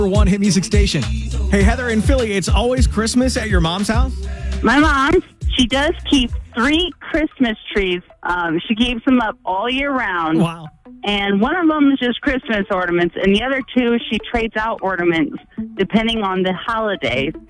One hit music station. Hey, Heather in Philly, it's always Christmas at your mom's house? My mom, she does keep 3 Christmas trees. She keeps them up all year round. Wow. And one of them is just Christmas ornaments, and the other 2, she trades out ornaments depending on the holidays.